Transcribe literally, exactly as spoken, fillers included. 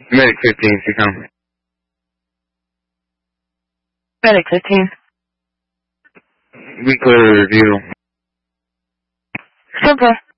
Medic fifteen, to come. Medic fifteen. We clear a review. Simple.